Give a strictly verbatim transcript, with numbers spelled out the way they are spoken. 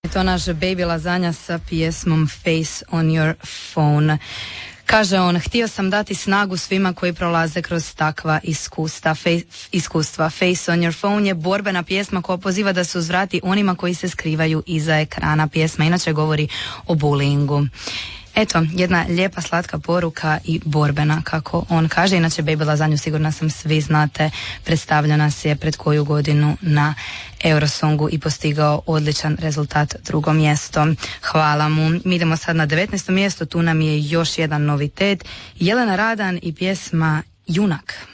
To naš Baby Lazanja sa pjesmom Face on your phone. Kaže on, htio sam dati snagu svima koji prolaze kroz takva iskustva. Face, iskustva. Face on your phone je borbena pjesma koja poziva da se uzvrati onima koji se skrivaju iza ekrana. Pjesma inače govori o bullyingu. Eto, jedna lijepa slatka poruka i borbena, kako on kaže. Inače, Baby Lazanju sigurna sam svi znate, predstavlja nas je pred koju godinu na Eurosongu i postigao odličan rezultat, drugo mjesto. Hvala mu. Mi idemo sad na devetnaesto mjesto, tu nam je još jedan novitet. Jelena Radan i pjesma Junak.